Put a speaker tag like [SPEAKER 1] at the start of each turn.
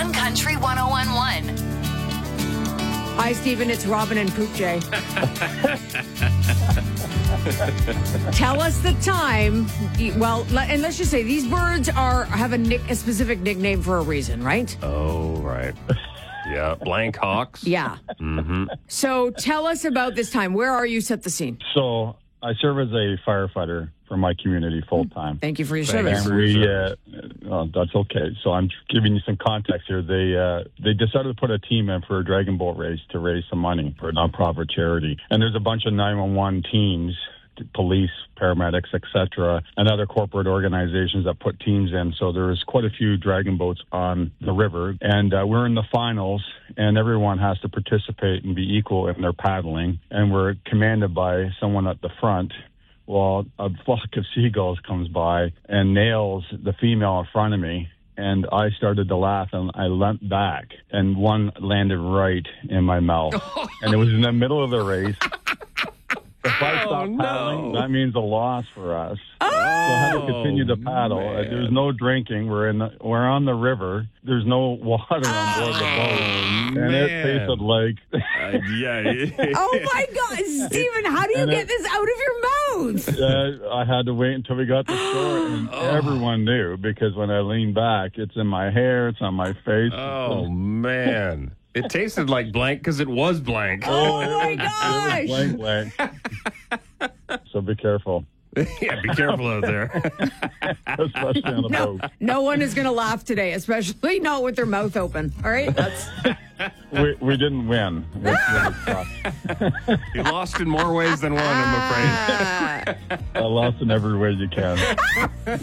[SPEAKER 1] on Country 101.1.
[SPEAKER 2] Hi, Stephen. It's Robin and Poop Jay. Tell us the time. Well, and let's just say these birds have a specific nickname for a reason, right?
[SPEAKER 3] Oh, right. Yeah, blank hawks.
[SPEAKER 2] Yeah.
[SPEAKER 3] Mm-hmm.
[SPEAKER 2] So tell us about this time. Where are you? Set the scene.
[SPEAKER 4] So I serve as a firefighter for my community full time.
[SPEAKER 2] Thank you for your
[SPEAKER 3] Thank
[SPEAKER 2] service.
[SPEAKER 4] And that's okay. So I'm giving you some context here. They decided to put a team in for a dragon boat race to raise some money for a nonprofit charity. And there's a bunch of 911 teams, police, paramedics, etc., and other corporate organizations that put teams in. So there's quite a few dragon boats on the river, and we're in the finals, and everyone has to participate and be equal in their paddling, and we're commanded by someone at the front. Well, a flock of seagulls comes by and nails the female in front of me, and I started to laugh, and I leant back, and one landed right in my mouth. And it was in the middle of the race. If I stop paddling, that means a loss for us. So I had to continue to paddle. There's no drinking. We're on the river. There's no water on board the boat, and it tasted like.
[SPEAKER 2] Oh my God, Stephen! How do you get this out of your mouth?
[SPEAKER 4] I had to wait until we got to shore, and everyone knew, because when I leaned back, it's in my hair, it's on my face.
[SPEAKER 3] Oh man. It tasted like blank because it was blank.
[SPEAKER 2] Oh my gosh!
[SPEAKER 4] It was blank. So be careful.
[SPEAKER 3] Yeah, be careful out there.
[SPEAKER 4] Especially on a boat.
[SPEAKER 2] No one is going to laugh today, especially not with their mouth open. All right?
[SPEAKER 4] We didn't win. That's really tough.
[SPEAKER 3] You lost in more ways than one, I'm afraid.
[SPEAKER 4] I lost in every way you can.